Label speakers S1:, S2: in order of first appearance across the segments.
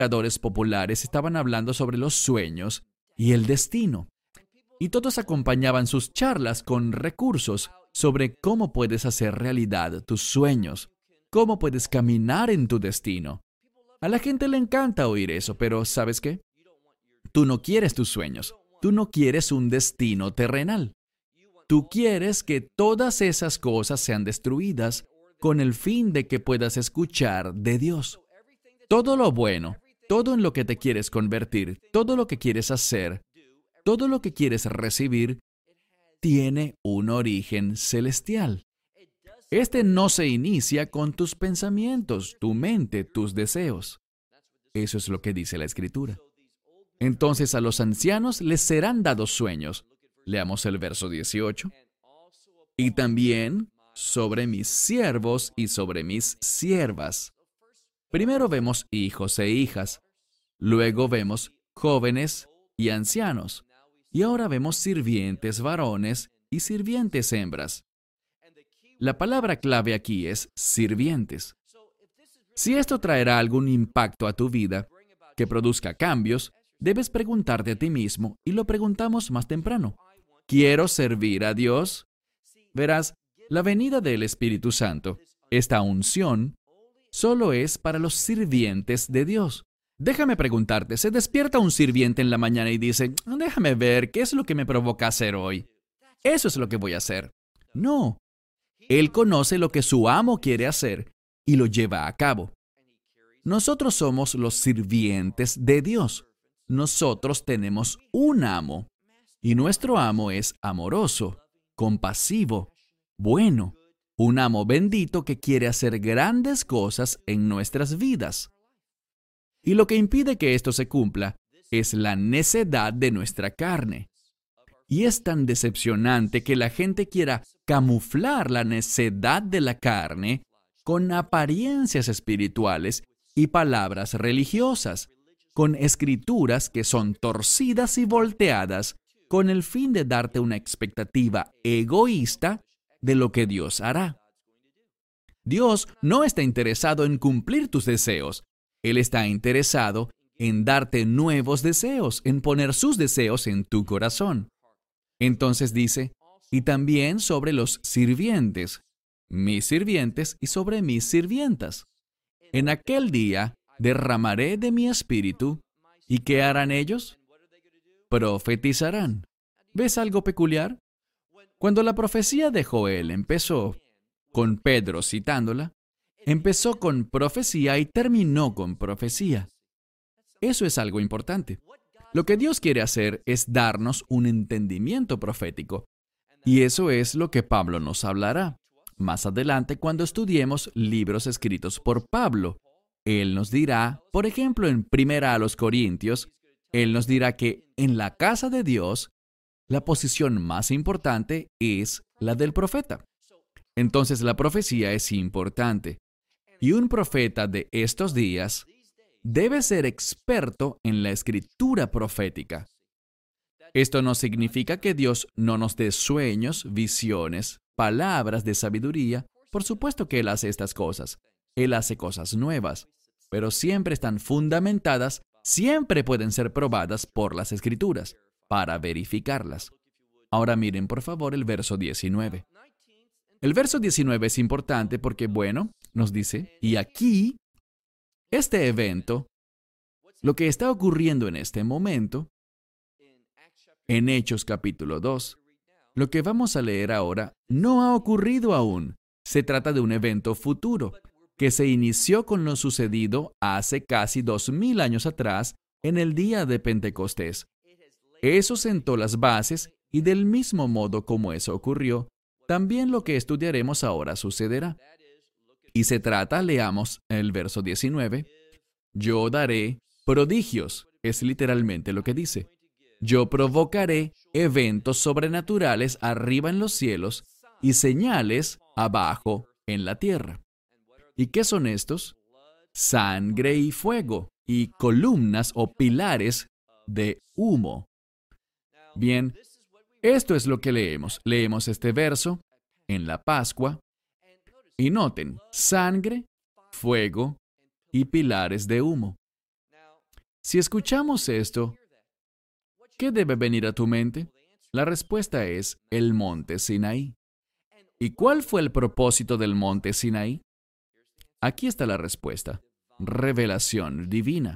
S1: predicadores populares estaban hablando sobre los sueños y el destino. Y todos acompañaban sus charlas con recursos sobre cómo puedes hacer realidad tus sueños, cómo puedes caminar en tu destino. A la gente le encanta oír eso, pero ¿sabes qué? Tú no quieres tus sueños. Tú no quieres un destino terrenal. Tú quieres que todas esas cosas sean destruidas con el fin de que puedas escuchar de Dios. Todo lo bueno, todo en lo que te quieres convertir, todo lo que quieres hacer, todo lo que quieres recibir, tiene un origen celestial. Este no se inicia con tus pensamientos, tu mente, tus deseos. Eso es lo que dice la Escritura. Entonces a los ancianos les serán dados sueños. Leamos el verso 18. Y también sobre mis siervos y sobre mis siervas. Primero vemos hijos e hijas. Luego vemos jóvenes y ancianos. Y ahora vemos sirvientes varones y sirvientes hembras. La palabra clave aquí es sirvientes. Si esto traerá algún impacto a tu vida, que produzca cambios, debes preguntarte a ti mismo, y lo preguntamos más temprano. ¿Quiero servir a Dios? Verás, la venida del Espíritu Santo, esta unción, solo es para los sirvientes de Dios. Déjame preguntarte, ¿se despierta un sirviente en la mañana y dice, déjame ver qué es lo que me provoca hacer hoy? Eso es lo que voy a hacer. No. Él conoce lo que su amo quiere hacer y lo lleva a cabo. Nosotros somos los sirvientes de Dios. Nosotros tenemos un amo. Y nuestro amo es amoroso, compasivo, bueno. Un amo bendito que quiere hacer grandes cosas en nuestras vidas. Y lo que impide que esto se cumpla es la necedad de nuestra carne. Y es tan decepcionante que la gente quiera camuflar la necedad de la carne con apariencias espirituales y palabras religiosas, con escrituras que son torcidas y volteadas con el fin de darte una expectativa egoísta de lo que Dios hará. Dios no está interesado en cumplir tus deseos. Él está interesado en darte nuevos deseos, en poner sus deseos en tu corazón. Entonces dice, y también sobre los sirvientes, mis sirvientes y sobre mis sirvientas. En aquel día derramaré de mi espíritu, ¿y qué harán ellos? Profetizarán. ¿Ves algo peculiar? Cuando la profecía de Joel empezó, con Pedro citándola, empezó con profecía y terminó con profecía. Eso es algo importante. Lo que Dios quiere hacer es darnos un entendimiento profético. Y eso es lo que Pablo nos hablará. Más adelante, cuando estudiemos libros escritos por Pablo, él nos dirá, por ejemplo, en 1 Corintios, él nos dirá que en la casa de Dios, la posición más importante es la del profeta. Entonces la profecía es importante. Y un profeta de estos días debe ser experto en la escritura profética. Esto no significa que Dios no nos dé sueños, visiones, palabras de sabiduría. Por supuesto que Él hace estas cosas. Él hace cosas nuevas, pero siempre están fundamentadas, siempre pueden ser probadas por las Escrituras, para verificarlas. Ahora miren, por favor, el verso 19. El verso 19 es importante porque, bueno, nos dice, y aquí, este evento, lo que está ocurriendo en este momento, en Hechos capítulo 2, lo que vamos a leer ahora no ha ocurrido aún. Se trata de un evento futuro, que se inició con lo sucedido hace casi 2000 años atrás, en el día de Pentecostés. Eso sentó las bases y del mismo modo como eso ocurrió, también lo que estudiaremos ahora sucederá. Y se trata, leamos el verso 19, yo daré prodigios, es literalmente lo que dice. Yo provocaré eventos sobrenaturales arriba en los cielos y señales abajo en la tierra. ¿Y qué son estos? Sangre y fuego y columnas o pilares de humo. Bien, esto es lo que leemos. Leemos este verso en la Pascua y noten, sangre, fuego y pilares de humo. Si escuchamos esto, ¿qué debe venir a tu mente? La respuesta es el monte Sinaí. ¿Y cuál fue el propósito del monte Sinaí? Aquí está la respuesta. Revelación divina.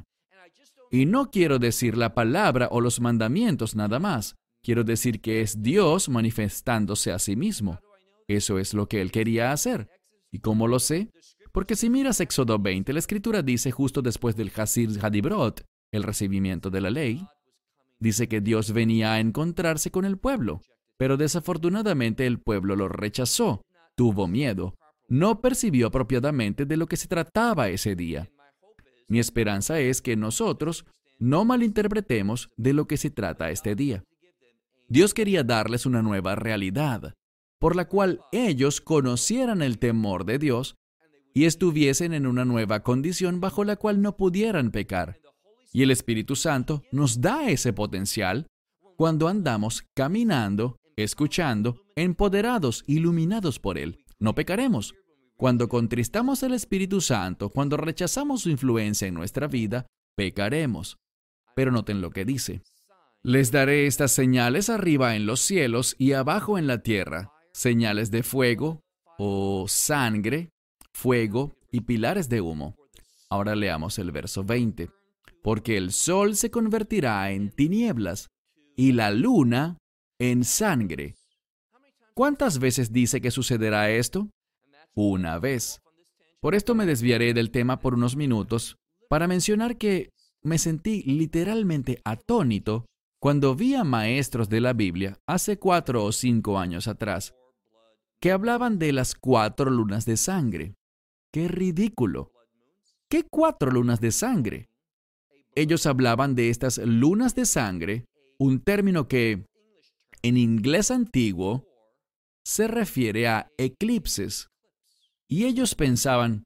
S1: Y no quiero decir la palabra o los mandamientos nada más. Quiero decir que es Dios manifestándose a sí mismo. Eso es lo que Él quería hacer. ¿Y cómo lo sé? Porque si miras Éxodo 20, la Escritura dice justo después del Hasir Hadibrot, el recibimiento de la ley, dice que Dios venía a encontrarse con el pueblo. Pero desafortunadamente el pueblo lo rechazó, tuvo miedo, no percibió apropiadamente de lo que se trataba ese día. Mi esperanza es que nosotros no malinterpretemos de lo que se trata este día. Dios quería darles una nueva realidad, por la cual ellos conocieran el temor de Dios y estuviesen en una nueva condición bajo la cual no pudieran pecar. Y el Espíritu Santo nos da ese potencial cuando andamos caminando, escuchando, empoderados, iluminados por Él. No pecaremos. Cuando contristamos al Espíritu Santo, cuando rechazamos su influencia en nuestra vida, pecaremos. Pero noten lo que dice. Les daré estas señales arriba en los cielos y abajo en la tierra, señales de fuego o sangre, fuego y pilares de humo. Ahora leamos el verso 20. Porque el sol se convertirá en tinieblas y la luna en sangre. ¿Cuántas veces dice que sucederá esto? Una vez. Por esto me desviaré del tema por unos minutos para mencionar que me sentí literalmente atónito cuando vi a maestros de la Biblia hace 4 o 5 años atrás que hablaban de las 4 lunas de sangre. ¡Qué ridículo! ¿Qué 4 lunas de sangre? Ellos hablaban de estas lunas de sangre, un término que en inglés antiguo se refiere a eclipses. Y ellos pensaban,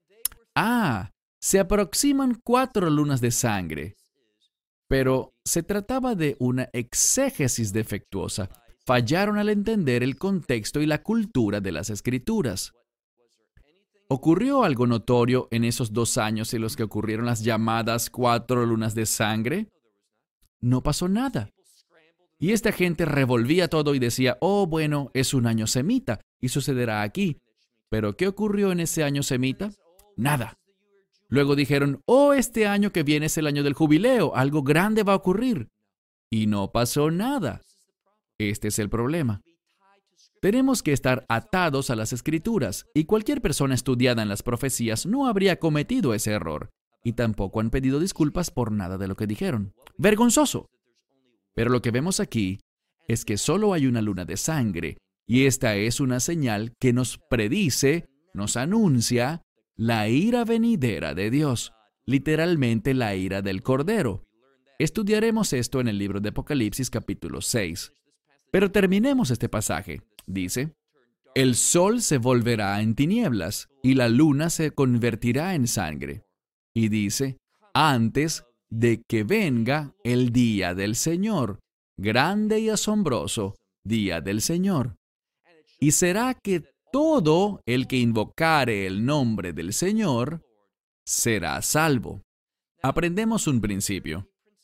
S1: se aproximan 4 lunas de sangre. Pero se trataba de una exégesis defectuosa. Fallaron al entender el contexto y la cultura de las Escrituras. ¿Ocurrió algo notorio en esos 2 años en los que ocurrieron las llamadas 4 lunas de sangre? No pasó nada. Y esta gente revolvía todo y decía, bueno, es un año semita y sucederá aquí. ¿Pero qué ocurrió en ese año semita? Nada. Luego dijeron, este año que viene es el año del jubileo, algo grande va a ocurrir. Y no pasó nada. Este es el problema. Tenemos que estar atados a las Escrituras, y cualquier persona estudiada en las profecías no habría cometido ese error, y tampoco han pedido disculpas por nada de lo que dijeron. ¡Vergonzoso! Pero lo que vemos aquí es que solo hay una luna de sangre, y esta es una señal que nos predice, nos anuncia la ira venidera de Dios, literalmente la ira del Cordero. Estudiaremos esto en el libro de Apocalipsis capítulo 6. Pero terminemos este pasaje. Dice, el sol se volverá en tinieblas y la luna se convertirá en sangre. Y dice, antes de que venga el día del Señor, grande y asombroso día del Señor. Y será que todo el que invocare el nombre del Señor será salvo. Aprendemos un principio.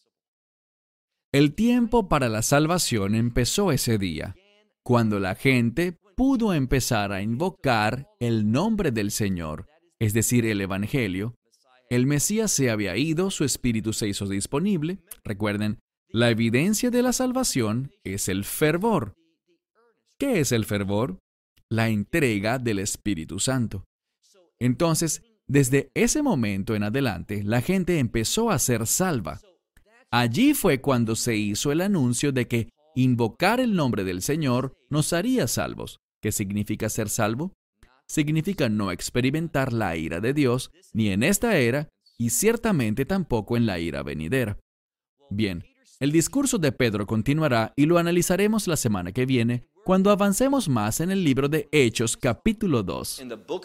S1: El tiempo para la salvación empezó ese día, cuando la gente pudo empezar a invocar el nombre del Señor, es decir, el Evangelio. El Mesías se había ido, su espíritu se hizo disponible. Recuerden, la evidencia de la salvación es el fervor. ¿Qué es el fervor? La entrega del Espíritu Santo. Entonces, desde ese momento en adelante, la gente empezó a ser salva. Allí fue cuando se hizo el anuncio de que invocar el nombre del Señor nos haría salvos. ¿Qué significa ser salvo? Significa no experimentar la ira de Dios, ni en esta era, y ciertamente tampoco en la ira venidera. Bien, el discurso de Pedro continuará y lo analizaremos la semana que viene, cuando avancemos más en el libro de Hechos, capítulo 2.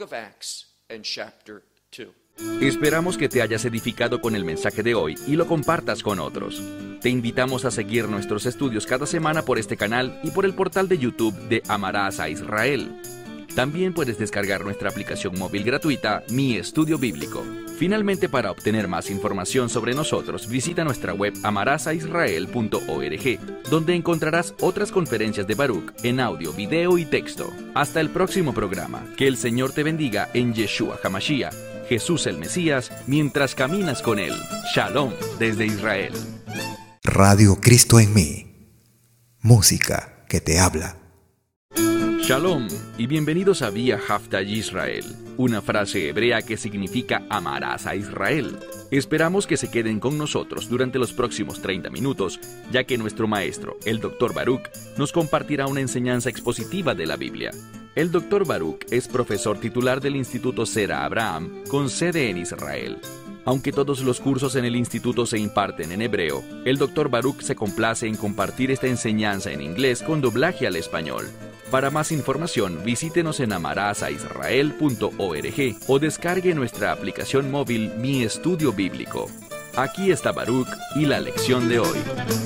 S2: Esperamos que te hayas edificado con el mensaje de hoy y lo compartas con otros. Te invitamos a seguir nuestros estudios cada semana por este canal y por el portal de YouTube de Amarás a Israel. También puedes descargar nuestra aplicación móvil gratuita, Mi Estudio Bíblico. Finalmente, para obtener más información sobre nosotros, visita nuestra web amarasaisrael.org, donde encontrarás otras conferencias de Baruch en audio, video y texto. Hasta el próximo programa. Que el Señor te bendiga en Yeshua HaMashiach, Jesús el Mesías, mientras caminas con Él. Shalom desde Israel.
S3: Radio Cristo en mí. Música que te habla.
S2: Shalom y bienvenidos a Vía Haftaj Israel, una frase hebrea que significa amarás a Israel. Esperamos que se queden con nosotros durante los próximos 30 minutos, ya que nuestro maestro, el Dr. Baruch, nos compartirá una enseñanza expositiva de la Biblia. El Dr. Baruch es profesor titular del Instituto Sera Abraham, con sede en Israel. Aunque todos los cursos en el instituto se imparten en hebreo, el Dr. Baruch se complace en compartir esta enseñanza en inglés con doblaje al español. Para más información, visítenos en amarasaisrael.org o descargue nuestra aplicación móvil Mi Estudio Bíblico. Aquí está Baruch y la lección de hoy.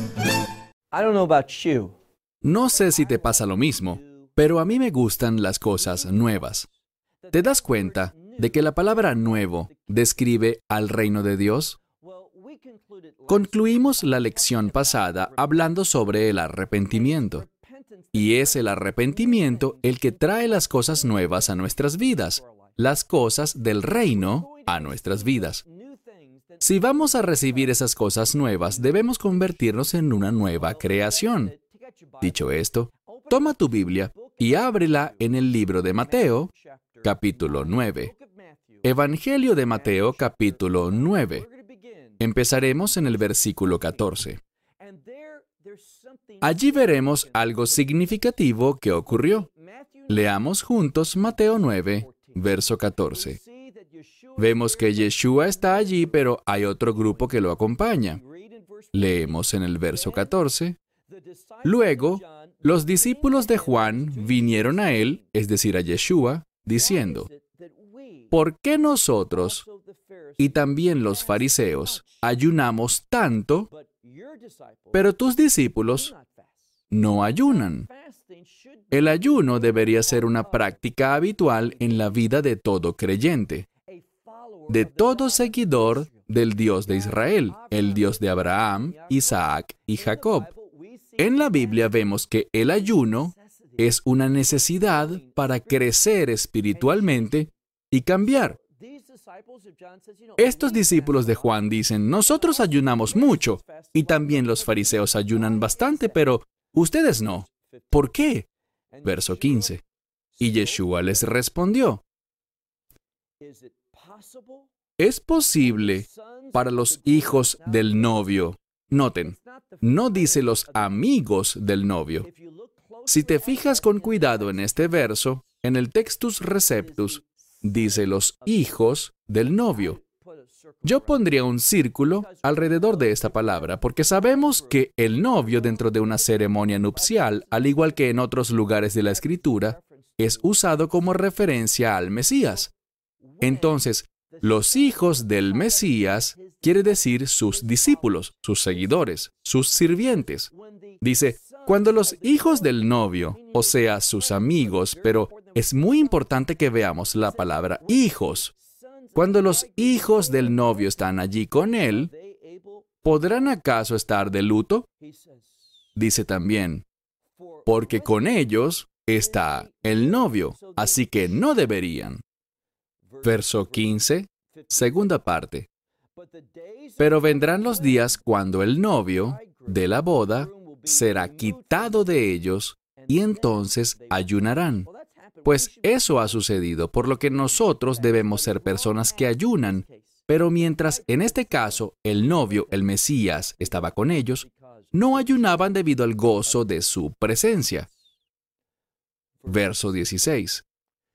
S1: No sé si te pasa lo mismo, pero a mí me gustan las cosas nuevas. ¿Te das cuenta de que la palabra nuevo describe al reino de Dios? Concluimos la lección pasada hablando sobre el arrepentimiento. Y es el arrepentimiento el que trae las cosas nuevas a nuestras vidas, las cosas del reino a nuestras vidas. Si vamos a recibir esas cosas nuevas, debemos convertirnos en una nueva creación. Dicho esto, toma tu Biblia y ábrela en el libro de Mateo, capítulo 9. Evangelio de Mateo, capítulo 9. Empezaremos en el versículo 14. Allí veremos algo significativo que ocurrió. Leamos juntos Mateo 9, verso 14. Vemos que Yeshua está allí, pero hay otro grupo que lo acompaña. Leemos en el verso 14. Luego, los discípulos de Juan vinieron a él, es decir, a Yeshua, diciendo: ¿por qué nosotros y también los fariseos ayunamos tanto, pero tus discípulos no ayunan? El ayuno debería ser una práctica habitual en la vida de todo creyente, de todo seguidor del Dios de Israel, el Dios de Abraham, Isaac y Jacob. En la Biblia vemos que el ayuno es una necesidad para crecer espiritualmente y cambiar. Estos discípulos de Juan dicen: nosotros ayunamos mucho, y también los fariseos ayunan bastante, pero ustedes no. ¿Por qué? Verso 15. Y Yeshua les respondió: ¿es posible para los hijos del novio? Noten, no dice los amigos del novio. Si te fijas con cuidado en este verso, en el Textus Receptus, dice los hijos del novio. Yo pondría un círculo alrededor de esta palabra, porque sabemos que el novio dentro de una ceremonia nupcial, al igual que en otros lugares de la Escritura, es usado como referencia al Mesías. Entonces, los hijos del Mesías quiere decir sus discípulos, sus seguidores, sus sirvientes. Dice, cuando los hijos del novio, o sea, sus amigos, pero es muy importante que veamos la palabra hijos. Cuando los hijos del novio están allí con él, ¿podrán acaso estar de luto? Dice también, porque con ellos está el novio, así que no deberían. Verso 15, segunda parte. Pero vendrán los días cuando el novio de la boda será quitado de ellos y entonces ayunarán. Pues eso ha sucedido, por lo que nosotros debemos ser personas que ayunan. Pero mientras en este caso el novio, el Mesías, estaba con ellos, no ayunaban debido al gozo de su presencia. Verso 16.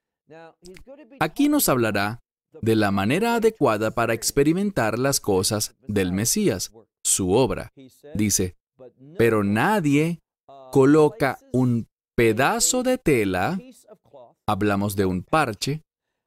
S1: Aquí nos hablará de la manera adecuada para experimentar las cosas del Mesías, su obra. Dice, pero nadie coloca un pedazo de tela, hablamos de un parche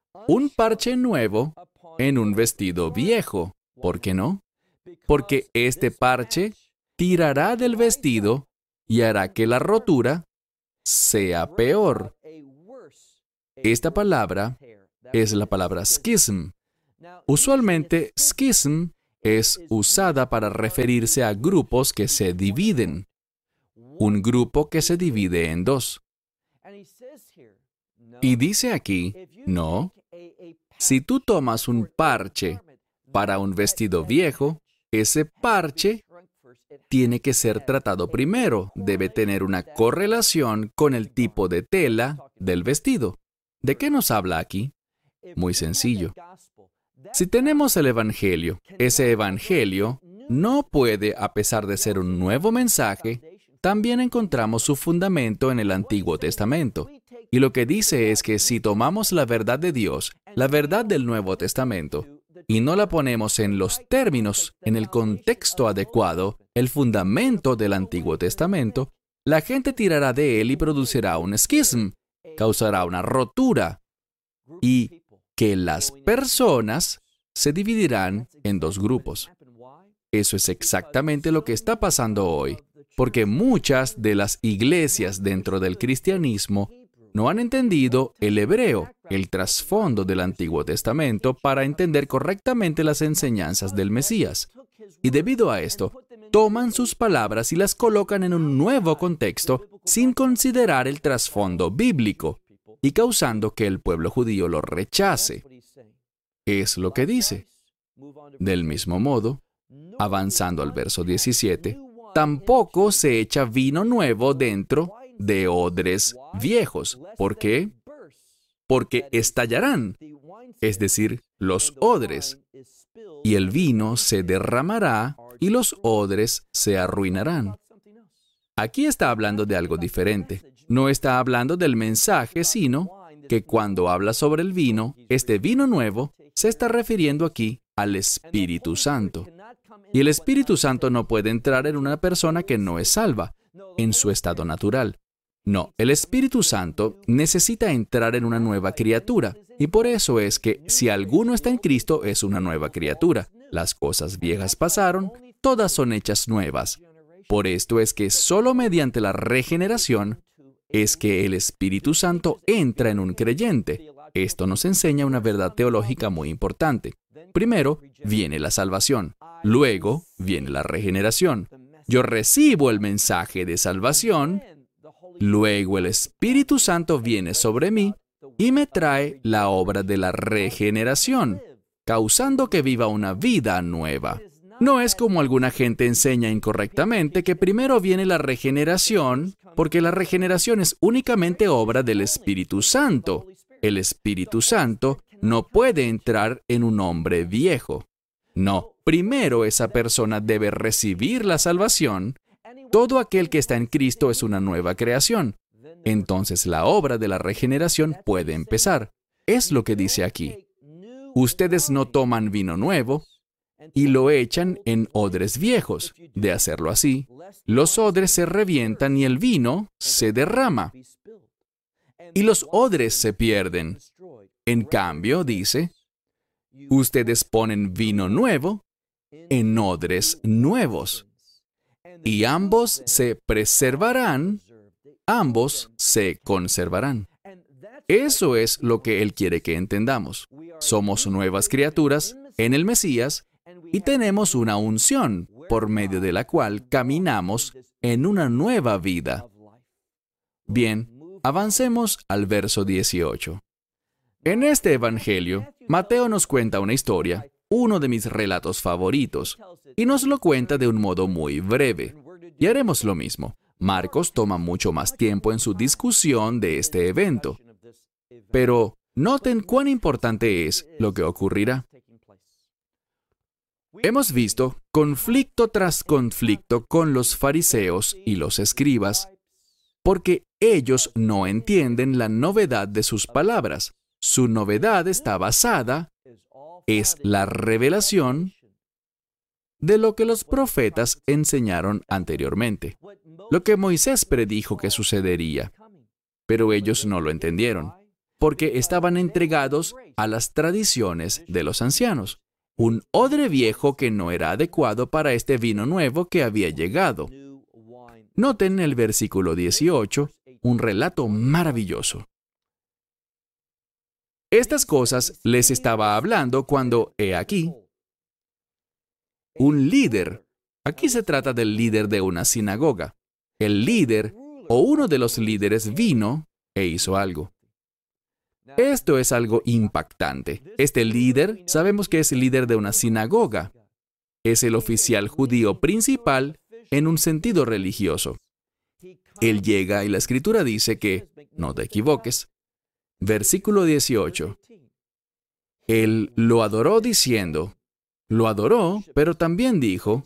S1: nuevo en un vestido viejo. ¿Por qué no? Porque este parche tirará del vestido y hará que la rotura sea peor. Esta palabra es la palabra schism. Usualmente, schism es usada para referirse a grupos que se dividen. Un grupo que se divide en dos. Y dice aquí, no, si tú tomas un parche para un vestido viejo, ese parche tiene que ser tratado primero. Debe tener una correlación con el tipo de tela del vestido. ¿De qué nos habla aquí? Muy sencillo. Si tenemos el Evangelio, ese Evangelio no puede, a pesar de ser un nuevo mensaje, también encontramos su fundamento en el Antiguo Testamento. Y lo que dice es que si tomamos la verdad de Dios, la verdad del Nuevo Testamento, y no la ponemos en los términos, en el contexto adecuado, el fundamento del Antiguo Testamento, la gente tirará de él y producirá un esquism, causará una rotura, y que las personas se dividirán en dos grupos. Eso es exactamente lo que está pasando hoy, porque muchas de las iglesias dentro del cristianismo no han entendido el hebreo, el trasfondo del Antiguo Testamento, para entender correctamente las enseñanzas del Mesías. Y debido a esto, toman sus palabras y las colocan en un nuevo contexto sin considerar el trasfondo bíblico y causando que el pueblo judío lo rechace. Es lo que dice. Del mismo modo, avanzando al verso 17, tampoco se echa vino nuevo dentro de odres viejos. ¿Por qué? Porque estallarán, es decir, los odres, y el vino se derramará y los odres se arruinarán. Aquí está hablando de algo diferente. No está hablando del mensaje, sino que cuando habla sobre el vino, este vino nuevo, se está refiriendo aquí al Espíritu Santo. Y el Espíritu Santo no puede entrar en una persona que no es salva, en su estado natural. No, el Espíritu Santo necesita entrar en una nueva criatura, y por eso es que si alguno está en Cristo es una nueva criatura. Las cosas viejas pasaron, todas son hechas nuevas. Por esto es que solo mediante la regeneración es que el Espíritu Santo entra en un creyente. Esto nos enseña una verdad teológica muy importante. Primero viene la salvación, luego viene la regeneración. Yo recibo el mensaje de salvación, luego el Espíritu Santo viene sobre mí y me trae la obra de la regeneración, causando que viva una vida nueva. No es como alguna gente enseña incorrectamente que primero viene la regeneración, porque la regeneración es únicamente obra del Espíritu Santo. El Espíritu Santo no puede entrar en un hombre viejo. No, primero esa persona debe recibir la salvación. Todo aquel que está en Cristo es una nueva creación. Entonces la obra de la regeneración puede empezar. Es lo que dice aquí. Ustedes no toman vino nuevo y lo echan en odres viejos. De hacerlo así, los odres se revientan y el vino se derrama. Y los odres se pierden. En cambio, dice, ustedes ponen vino nuevo en odres nuevos. Y ambos se preservarán, ambos se conservarán. Eso es lo que Él quiere que entendamos. Somos nuevas criaturas en el Mesías y tenemos una unción por medio de la cual caminamos en una nueva vida. Bien, avancemos al verso 18. En este Evangelio, Mateo nos cuenta una historia, uno de mis relatos favoritos, y nos lo cuenta de un modo muy breve. Y haremos lo mismo. Marcos toma mucho más tiempo en su discusión de este evento. Pero noten cuán importante es lo que ocurrirá. Hemos visto conflicto tras conflicto con los fariseos y los escribas, porque ellos no entienden la novedad de sus palabras. Su novedad está basada, es la revelación de lo que los profetas enseñaron anteriormente, lo que Moisés predijo que sucedería. Pero ellos no lo entendieron, porque estaban entregados a las tradiciones de los ancianos. Un odre viejo que no era adecuado para este vino nuevo que había llegado. Noten el versículo 18, un relato maravilloso. Estas cosas les estaba hablando cuando, he aquí, un líder. Aquí se trata del líder de una sinagoga. El líder o uno de los líderes vino e hizo algo. Esto es algo impactante. Este líder, sabemos que es el líder de una sinagoga. Es el oficial judío principal en un sentido religioso. Él llega y la Escritura dice que, no te equivoques, versículo 18, él lo adoró diciendo, lo adoró, pero también dijo,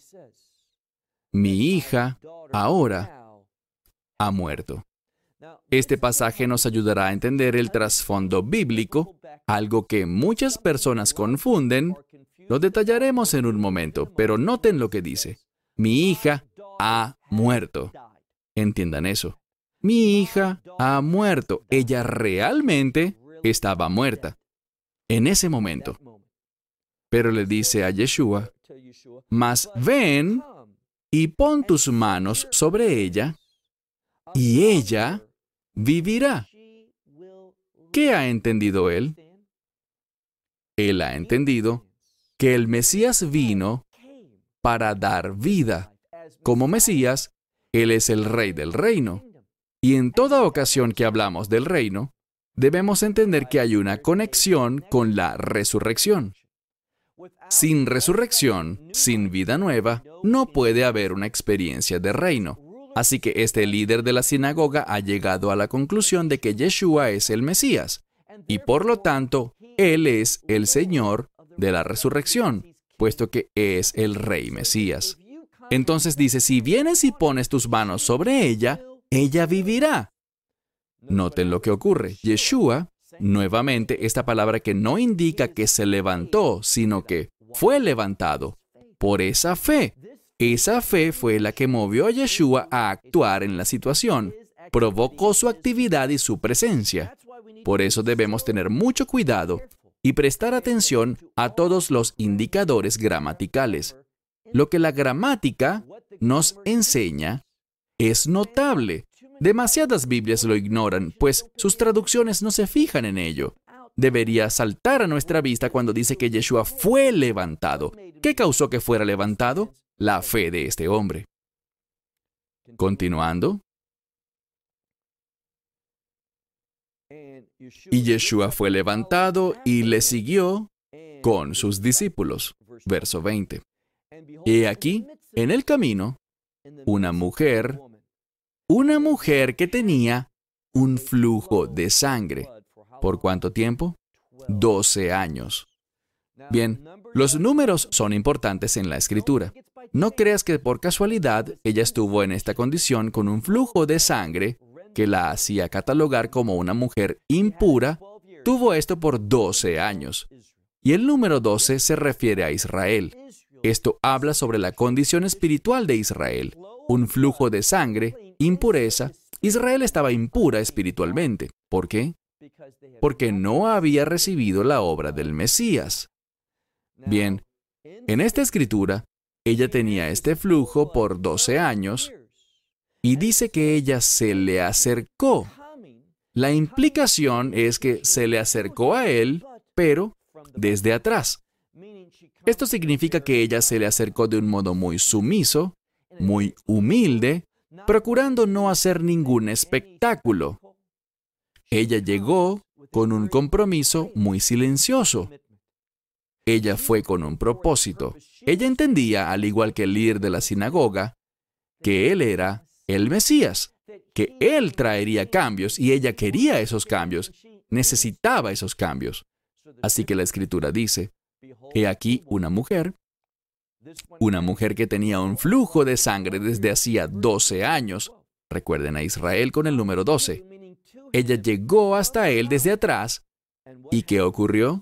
S1: mi hija ahora ha muerto. Este pasaje nos ayudará a entender el trasfondo bíblico, algo que muchas personas confunden. Lo detallaremos en un momento, pero noten lo que dice. Mi hija ha muerto. Entiendan eso. Mi hija ha muerto. Ella realmente estaba muerta en ese momento. Pero le dice a Yeshua, mas ven y pon tus manos sobre ella, y ella vivirá. ¿Qué ha entendido él? Él ha entendido que el Mesías vino para dar vida. Como Mesías, Él es el Rey del reino. Y en toda ocasión que hablamos del reino, debemos entender que hay una conexión con la resurrección. Sin resurrección, sin vida nueva, no puede haber una experiencia de reino. Así que este líder de la sinagoga ha llegado a la conclusión de que Yeshua es el Mesías, y por lo tanto, Él es el Señor de la resurrección, puesto que es el Rey Mesías. Entonces dice, si vienes y pones tus manos sobre ella, ella vivirá. Noten lo que ocurre. Yeshua, nuevamente, esta palabra que no indica que se levantó, sino que fue levantado por esa fe. Esa fe fue la que movió a Yeshua a actuar en la situación, provocó su actividad y su presencia. Por eso debemos tener mucho cuidado y prestar atención a todos los indicadores gramaticales. Lo que la gramática nos enseña es notable. Demasiadas Biblias lo ignoran, pues sus traducciones no se fijan en ello. Debería saltar a nuestra vista cuando dice que Yeshua fue levantado. ¿Qué causó que fuera levantado? La fe de este hombre. Continuando. Y Yeshua fue levantado y le siguió con sus discípulos. Verso 20. He aquí, en el camino, una mujer que tenía un flujo de sangre. ¿Por cuánto tiempo? 12 años. Bien, los números son importantes en la Escritura. No creas que por casualidad ella estuvo en esta condición con un flujo de sangre que la hacía catalogar como una mujer impura. Tuvo esto por 12 años. Y el número 12 se refiere a Israel. Esto habla sobre la condición espiritual de Israel. Un flujo de sangre, impureza. Israel estaba impura espiritualmente. ¿Por qué? Porque no había recibido la obra del Mesías. Bien, en esta escritura, ella tenía este flujo por 12 años y dice que ella se le acercó. La implicación es que se le acercó a él, pero desde atrás. Esto significa que ella se le acercó de un modo muy sumiso, muy humilde, procurando no hacer ningún espectáculo. Ella llegó con un compromiso muy silencioso. Ella fue con un propósito. Ella entendía, al igual que el líder de la sinagoga, que él era el Mesías, que él traería cambios y ella quería esos cambios, necesitaba esos cambios. Así que la Escritura dice, he aquí una mujer que tenía un flujo de sangre desde hacía 12 años. Recuerden a Israel con el número 12. Ella llegó hasta él desde atrás. ¿Y qué ocurrió?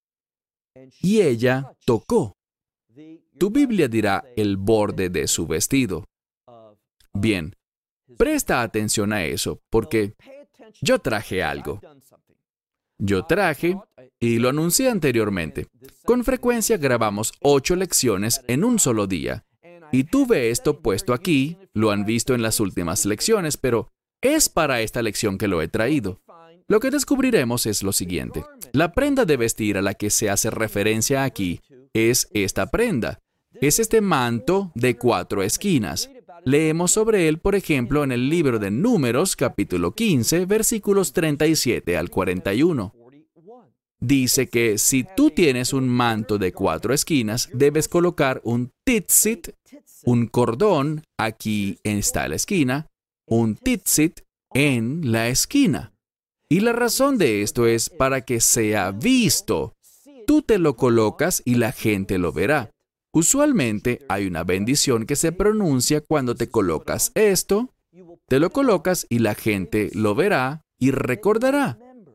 S1: Y ella tocó. Tu Biblia dirá el borde de su vestido. Bien, presta atención a eso, porque yo traje algo. Yo traje, y lo anuncié anteriormente, con frecuencia grabamos 8 lecciones en un solo día. Y tuve esto puesto aquí, lo han visto en las últimas lecciones, pero es para esta lección que lo he traído. Lo que descubriremos es lo siguiente. La prenda de vestir a la que se hace referencia aquí es esta prenda. Es este manto de 4 esquinas. Leemos sobre él, por ejemplo, en el libro de Números, capítulo 15, versículos 37 al 41. Dice que si tú tienes un manto de 4 esquinas, debes colocar un tzitzit, un cordón, aquí está la esquina, un tzitzit en la esquina. Y la razón de esto es para que sea visto. Tú te lo colocas y la gente lo verá. Usualmente hay una bendición que se pronuncia cuando te colocas esto, te lo colocas y la gente lo verá y recordará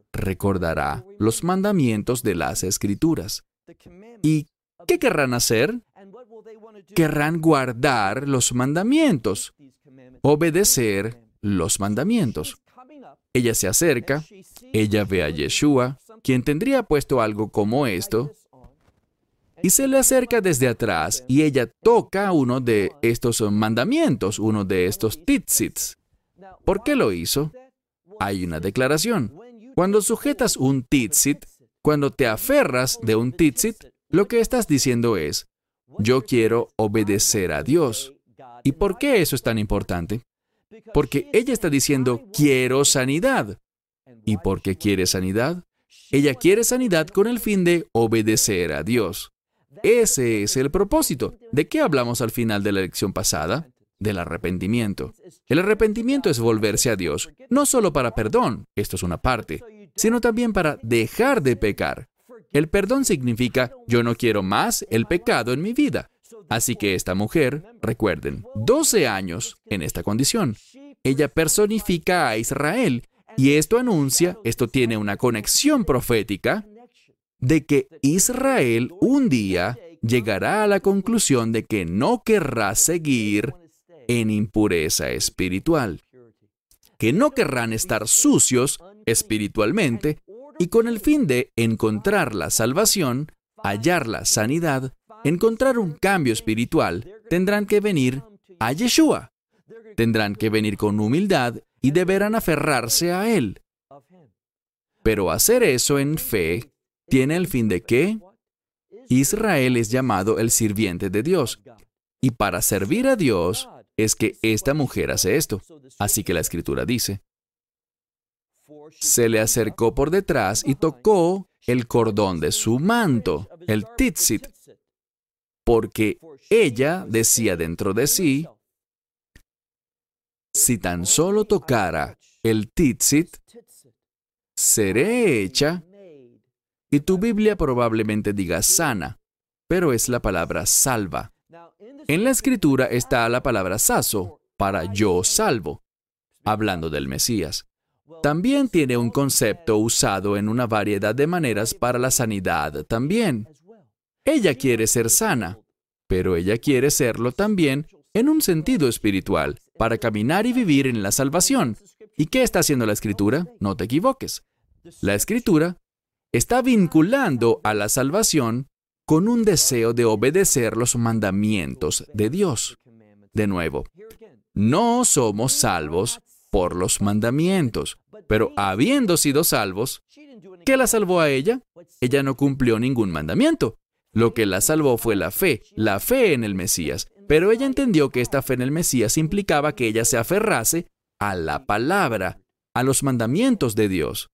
S1: los mandamientos de las Escrituras. ¿Y qué querrán hacer? Querrán guardar los mandamientos, obedecer los mandamientos. Ella se acerca, ella ve a Yeshua, quien tendría puesto algo como esto, y se le acerca desde atrás y ella toca uno de estos mandamientos, uno de estos tzitzits. ¿Por qué lo hizo? Hay una declaración. Cuando sujetas un tzitzit, cuando te aferras de un tzitzit, lo que estás diciendo es, yo quiero obedecer a Dios. ¿Y por qué eso es tan importante? Porque ella está diciendo, quiero sanidad. ¿Y por qué quiere sanidad? Ella quiere sanidad con el fin de obedecer a Dios. Ese es el propósito. ¿De qué hablamos al final de la lección pasada? Del arrepentimiento. El arrepentimiento es volverse a Dios, no solo para perdón, esto es una parte, sino también para dejar de pecar. El perdón significa, yo no quiero más el pecado en mi vida. Así que esta mujer, recuerden, 12 años en esta condición. Ella personifica a Israel y esto tiene una conexión profética de que Israel un día llegará a la conclusión de que no querrá seguir en impureza espiritual, que no querrán estar sucios espiritualmente y con el fin de encontrar la salvación, hallar la sanidad, encontrar un cambio espiritual, tendrán que venir a Yeshua. Tendrán que venir con humildad y deberán aferrarse a Él. Pero hacer eso en fe tiene el fin de que Israel es llamado el sirviente de Dios. Y para servir a Dios es que esta mujer hace esto. Así que la Escritura dice, se le acercó por detrás y tocó el cordón de su manto, el tzitzit, porque ella decía dentro de sí, si tan solo tocara el tzitzit, seré hecha, y tu Biblia probablemente diga sana, pero es la palabra salva. En la Escritura está la palabra saso, para yo salvo, hablando del Mesías. También tiene un concepto usado en una variedad de maneras para la sanidad también. Ella quiere ser sana, pero ella quiere serlo también en un sentido espiritual, para caminar y vivir en la salvación. ¿Y qué está haciendo la Escritura? No te equivoques. La Escritura está vinculando a la salvación con un deseo de obedecer los mandamientos de Dios. De nuevo, no somos salvos por los mandamientos, pero habiendo sido salvos, ¿qué la salvó a ella? Ella no cumplió ningún mandamiento. Lo que la salvó fue la fe en el Mesías, pero ella entendió que esta fe en el Mesías implicaba que ella se aferrase a la palabra, a los mandamientos de Dios.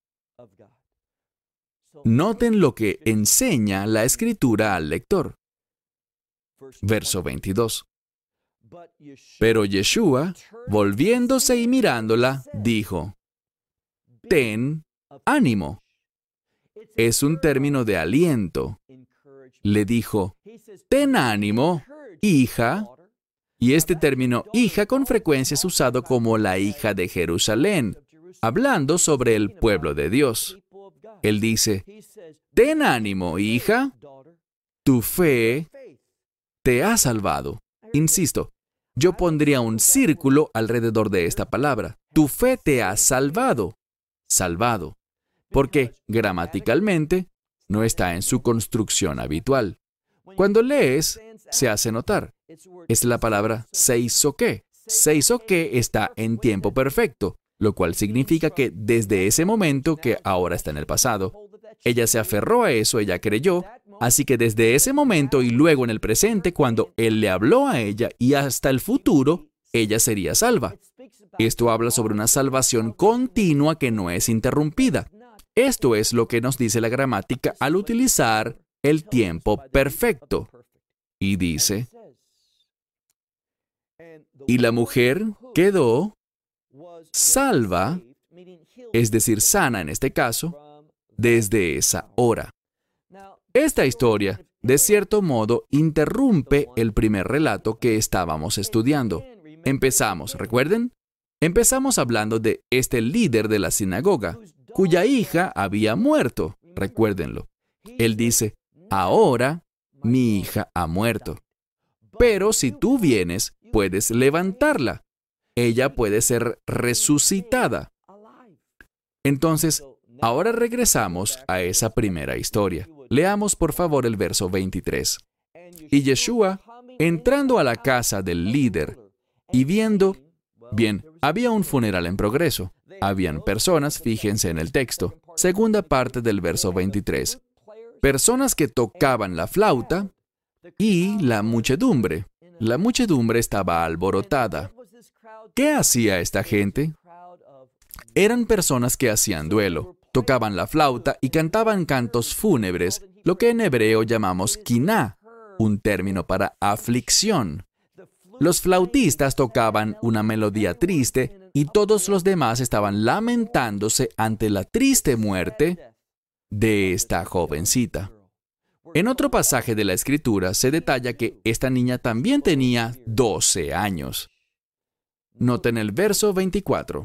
S1: Noten lo que enseña la Escritura al lector. Verso 22. Pero Yeshua, volviéndose y mirándola, dijo, ten ánimo. Es un término de aliento. Le dijo, ten ánimo, hija. Y este término hija con frecuencia es usado como la hija de Jerusalén, hablando sobre el pueblo de Dios. Él dice, ten ánimo, hija, tu fe te ha salvado. Insisto, yo pondría un círculo alrededor de esta palabra. Tu fe te ha salvado. Salvado. Porque gramaticalmente no está en su construcción habitual. Cuando lees, se hace notar. Es la palabra seisoké. Seisoké está en tiempo perfecto, lo cual significa que desde ese momento, que ahora está en el pasado, ella se aferró a eso, ella creyó, así que desde ese momento y luego en el presente, cuando Él le habló a ella y hasta el futuro, ella sería salva. Esto habla sobre una salvación continua que no es interrumpida. Esto es lo que nos dice la gramática al utilizar el tiempo perfecto. Y dice, y la mujer quedó salva, es decir, sana en este caso, desde esa hora. Esta historia, de cierto modo, interrumpe el primer relato que estábamos estudiando. Empezamos, ¿recuerden? Empezamos hablando de este líder de la sinagoga, cuya hija había muerto, recuérdenlo. Él dice, ahora mi hija ha muerto. Pero si tú vienes, puedes levantarla. Ella puede ser resucitada. Entonces, ahora regresamos a esa primera historia. Leamos por favor el verso 23. Y Yeshua, entrando a la casa del líder y viendo, bien, había un funeral en progreso. Habían personas, fíjense en el texto, segunda parte del verso 23. Personas que tocaban la flauta y la muchedumbre. La muchedumbre estaba alborotada. ¿Qué hacía esta gente? Eran personas que hacían duelo, tocaban la flauta y cantaban cantos fúnebres, lo que en hebreo llamamos quiná, un término para aflicción. Los flautistas tocaban una melodía triste y todos los demás estaban lamentándose ante la triste muerte de esta jovencita. En otro pasaje de la Escritura se detalla que esta niña también tenía 12 años. Noten el verso 24.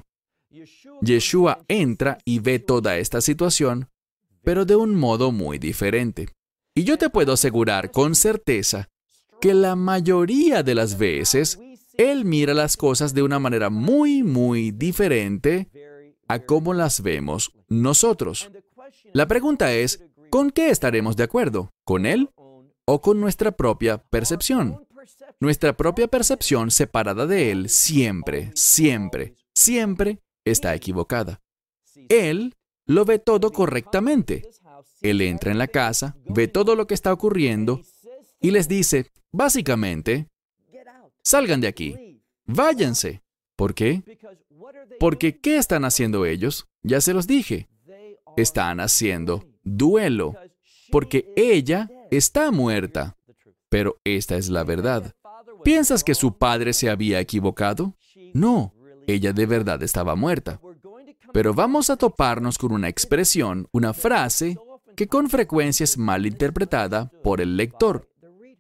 S1: Yeshua entra y ve toda esta situación, pero de un modo muy diferente. Y yo te puedo asegurar con certeza que la mayoría de las veces Él mira las cosas de una manera muy, muy diferente a cómo las vemos nosotros. La pregunta es, ¿con qué estaremos de acuerdo? ¿Con Él o con nuestra propia percepción? Nuestra propia percepción separada de Él siempre, siempre, siempre está equivocada. Él lo ve todo correctamente. Él entra en la casa, ve todo lo que está ocurriendo y les dice, básicamente, salgan de aquí, váyanse. ¿Por qué? Porque ¿qué están haciendo ellos? Ya se los dije. Están haciendo duelo, porque ella está muerta. Pero esta es la verdad. ¿Piensas que su padre se había equivocado? No, ella de verdad estaba muerta. Pero vamos a toparnos con una expresión, una frase, que con frecuencia es mal interpretada por el lector.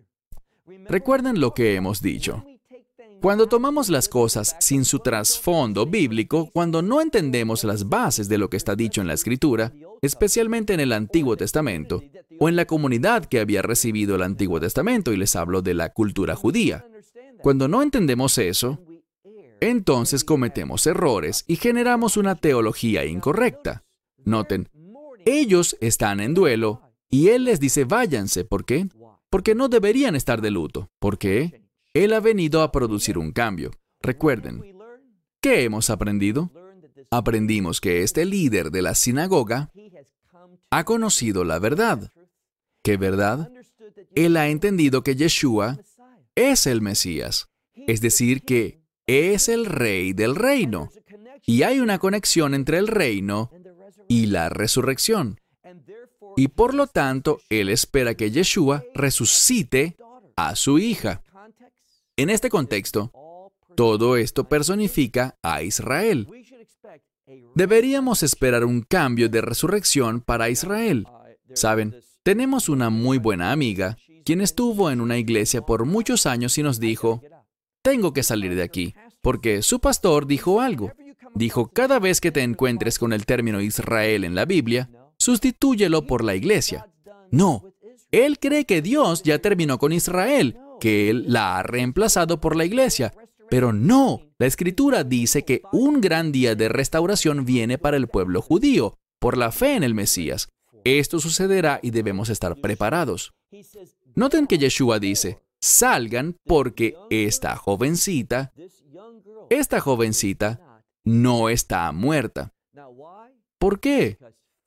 S1: Recuerden lo que hemos dicho. Cuando tomamos las cosas sin su trasfondo bíblico, cuando no entendemos las bases de lo que está dicho en la Escritura, especialmente en el Antiguo Testamento, o en la comunidad que había recibido el Antiguo Testamento, y les hablo de la cultura judía. Cuando no entendemos eso, entonces cometemos errores y generamos una teología incorrecta. Noten, ellos están en duelo y Él les dice váyanse. ¿Por qué? Porque no deberían estar de luto. ¿Por qué? Él ha venido a producir un cambio. Recuerden, ¿qué hemos aprendido? Aprendimos que este líder de la sinagoga ha conocido la verdad. ¿Qué verdad? Él ha entendido que Yeshua es el Mesías, es decir, que es el Rey del reino. Y hay una conexión entre el reino y la resurrección. Y por lo tanto, él espera que Yeshua resucite a su hija. En este contexto, todo esto personifica a Israel. Deberíamos esperar un cambio de resurrección para Israel. ¿Saben? Tenemos una muy buena amiga, quien estuvo en una iglesia por muchos años y nos dijo, tengo que salir de aquí, porque su pastor dijo algo. Dijo, cada vez que te encuentres con el término Israel en la Biblia, sustitúyelo por la iglesia. No, él cree que Dios ya terminó con Israel, que Él la ha reemplazado por la iglesia. Pero no, la Escritura dice que un gran día de restauración viene para el pueblo judío, por la fe en el Mesías. Esto sucederá y debemos estar preparados. Noten que Yeshua dice, salgan porque esta jovencita no está muerta. ¿Por qué?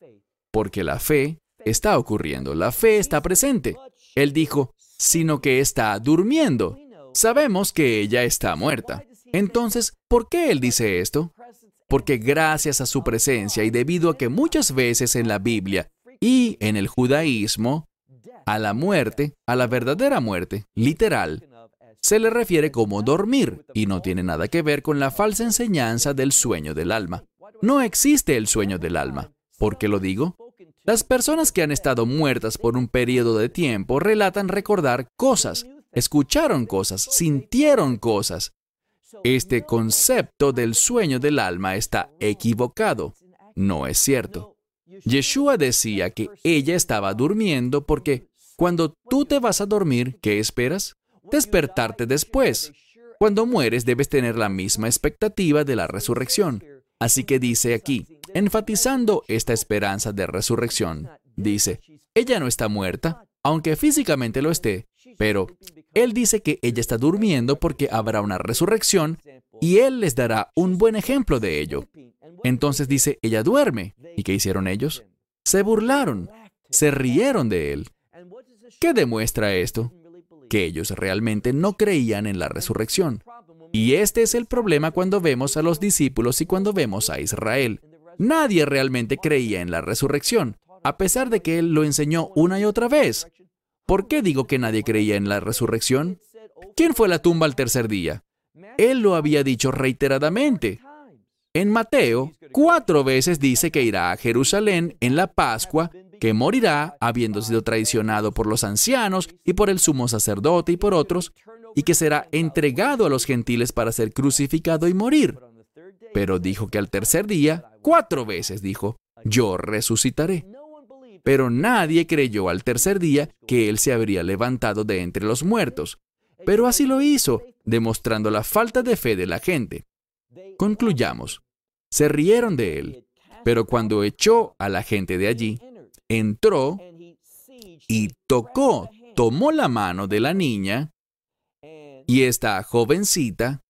S1: Porque la fe está ocurriendo, la fe está presente. Él dijo, sino que está durmiendo. Sabemos que ella está muerta. Entonces, ¿por qué él dice esto? Porque gracias a su presencia y debido a que muchas veces en la Biblia y en el judaísmo, a la muerte, a la verdadera muerte, literal, se le refiere como dormir y no tiene nada que ver con la falsa enseñanza del sueño del alma. No existe el sueño del alma. ¿Por qué lo digo? Las personas que han estado muertas por un periodo de tiempo relatan recordar cosas, escucharon cosas, sintieron cosas. Este concepto del sueño del alma está equivocado. No es cierto. Yeshua decía que ella estaba durmiendo porque cuando tú te vas a dormir, ¿qué esperas? Despertarte después. Cuando mueres debes tener la misma expectativa de la resurrección. Así que dice aquí, enfatizando esta esperanza de resurrección, dice, ella no está muerta, aunque físicamente lo esté, pero él dice que ella está durmiendo porque habrá una resurrección y él les dará un buen ejemplo de ello. Entonces dice, ella duerme. ¿Y qué hicieron ellos? Se burlaron, se rieron de él. ¿Qué demuestra esto? Que ellos realmente no creían en la resurrección. Y este es el problema cuando vemos a los discípulos y cuando vemos a Israel. Nadie realmente creía en la resurrección, a pesar de que él lo enseñó una y otra vez. ¿Por qué digo que nadie creía en la resurrección? ¿Quién fue a la tumba al tercer día? Él lo había dicho reiteradamente. En Mateo, 4 veces dice que irá a Jerusalén en la Pascua, que morirá habiendo sido traicionado por los ancianos y por el sumo sacerdote y por otros, y que será entregado a los gentiles para ser crucificado y morir. Pero dijo que al tercer día, 4 veces dijo, yo resucitaré. Pero nadie creyó al tercer día que él se habría levantado de entre los muertos. Pero así lo hizo, demostrando la falta de fe de la gente. Concluyamos. Se rieron de él, pero cuando echó a la gente de allí, entró y tomó la mano de la niña, y esta jovencita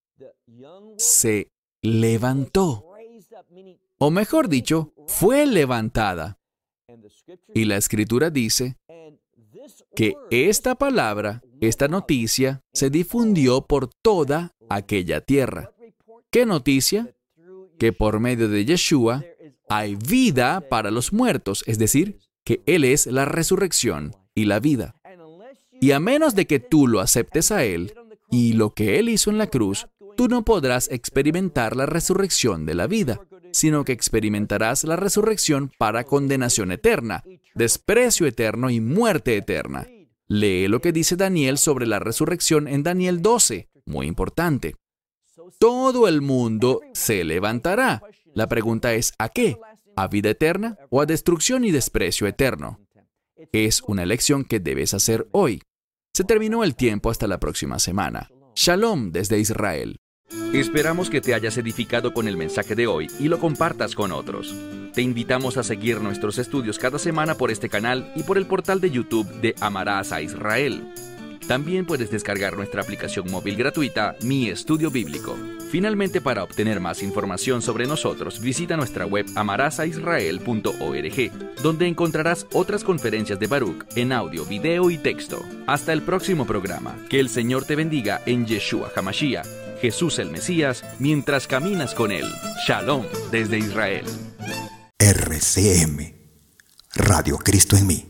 S1: se levantó. O mejor dicho, fue levantada. Y la Escritura dice que esta palabra, esta noticia, se difundió por toda aquella tierra. ¿Qué noticia? Que por medio de Yeshua hay vida para los muertos, es decir, que Él es la resurrección y la vida. Y a menos de que tú lo aceptes a Él y lo que Él hizo en la cruz, tú no podrás experimentar la resurrección de la vida, sino que experimentarás la resurrección para condenación eterna, desprecio eterno y muerte eterna. Lee lo que dice Daniel sobre la resurrección en Daniel 12, muy importante. Todo el mundo se levantará. La pregunta es, ¿a qué? ¿A vida eterna o a destrucción y desprecio eterno? Es una elección que debes hacer hoy. Se terminó el tiempo hasta la próxima semana. Shalom desde Israel.
S2: Esperamos que te hayas edificado con el mensaje de hoy y lo compartas con otros. Te invitamos a seguir nuestros estudios cada semana por este canal y por el portal de YouTube de Amarás a Israel. También puedes descargar nuestra aplicación móvil gratuita, Mi Estudio Bíblico. Finalmente, para obtener más información sobre nosotros, visita nuestra web amarasaisrael.org, donde encontrarás otras conferencias de Baruch en audio, video y texto. Hasta el próximo programa. Que el Señor te bendiga en Yeshua HaMashiach, Jesús el Mesías, mientras caminas con Él. Shalom desde Israel.
S3: RCM, Radio Cristo en mí.